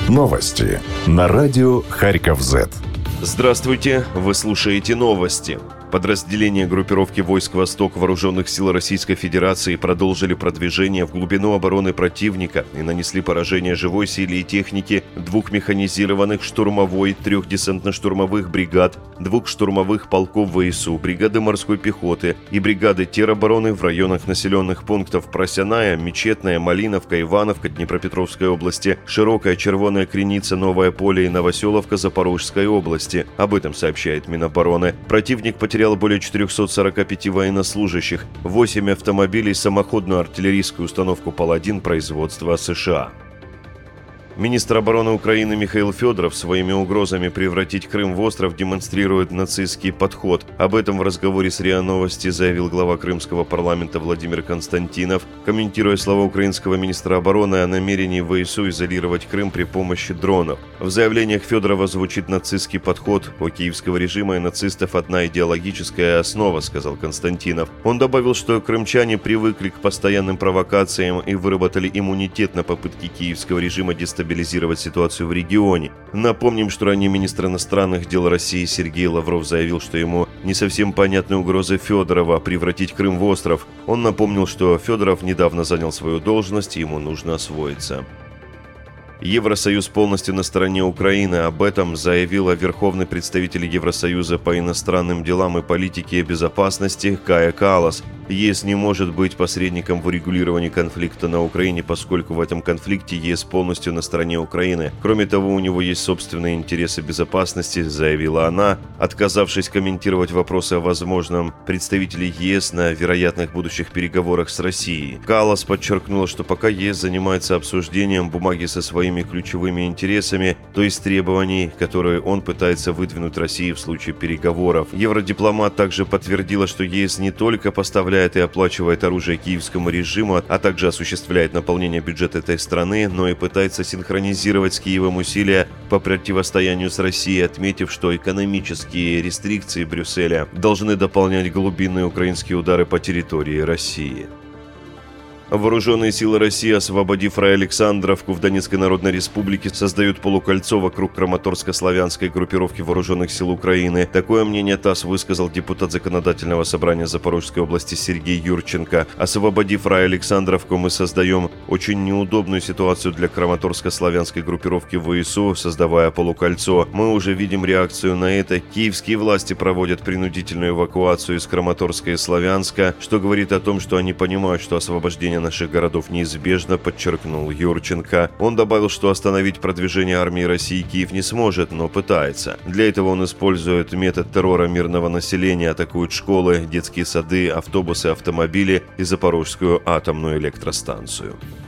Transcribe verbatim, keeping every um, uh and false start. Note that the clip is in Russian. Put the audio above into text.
Новости на радио Харьков-Зет. Здравствуйте, вы слушаете новости. Подразделения группировки войск «Восток» Вооруженных сил Российской Федерации продолжили продвижение в глубину обороны противника и нанесли поражение живой силе и технике двух механизированных штурмовой, трех десантно-штурмовых бригад, двух штурмовых полков ВСУ, бригады морской пехоты и бригады теробороны в районах населенных пунктов Просяная, Мечетная, Малиновка, Ивановка Днепропетровской области, Широкая, Червоная Креница, Новое Поле и Новоселовка Запорожской области. Об этом сообщает Минобороны. Противник потерял более четырехсот сорока пяти военнослужащих, восемь автомобилей, самоходную артиллерийскую установку «Паладин» производства США. Министр обороны Украины Михаил Федоров своими угрозами превратить Крым в остров демонстрирует нацистский подход. Об этом в разговоре с РИА Новости заявил глава крымского парламента Владимир Константинов, комментируя слова украинского министра обороны о намерении ВСУ изолировать Крым при помощи дронов. В заявлениях Федорова звучит нацистский подход. У киевского режима и нацистов одна идеологическая основа, сказал Константинов. Он добавил, что крымчане привыкли к постоянным провокациям и выработали иммунитет на попытки киевского режима дестабилизировать стабилизировать ситуацию в регионе. Напомним, что ранее министр иностранных дел России Сергей Лавров заявил, что ему не совсем понятны угрозы Федорова превратить Крым в остров. Он напомнил, что Федоров недавно занял свою должность и ему нужно освоиться. Евросоюз полностью на стороне Украины. Об этом заявила верховный представитель Евросоюза по иностранным делам и политике безопасности Кая Каллас. ЕС не может быть посредником в урегулировании конфликта на Украине, поскольку в этом конфликте ЕС полностью на стороне Украины. Кроме того, у него есть собственные интересы безопасности, заявила она, отказавшись комментировать вопросы о возможном представителе ЕС на вероятных будущих переговорах с Россией. Каллас подчеркнула, что пока ЕС занимается обсуждением бумаги со своими ключевыми интересами, то есть требований, которые он пытается выдвинуть России в случае переговоров. Евродипломат также подтвердила, что ЕС не только поставляет и оплачивает оружие киевскому режиму, а также осуществляет наполнение бюджета этой страны, но и пытается синхронизировать с Киевом усилия по противостоянию с Россией, отметив, что экономические рестрикции Брюсселя должны дополнять глубинные украинские удары по территории России. Вооруженные силы России, освободив Райалександровку в Донецкой Народной Республике, создают полукольцо вокруг Краматорско-славянской группировки Вооруженных сил Украины. Такое мнение ТАСС высказал депутат Законодательного собрания Запорожской области Сергей Юрченко. Освободив Райалександровку, мы создаем очень неудобную ситуацию для Краматорско-славянской группировки ВСУ, создавая полукольцо. Мы уже видим реакцию на это. Киевские власти проводят принудительную эвакуацию из Краматорска и Славянска, что говорит о том, что они понимают, что освобождение наших городов неизбежно, подчеркнул Юрченко. Он добавил, что остановить продвижение армии России Киев не сможет, но пытается. Для этого он использует метод террора мирного населения, атакует школы, детские сады, автобусы, автомобили и Запорожскую атомную электростанцию.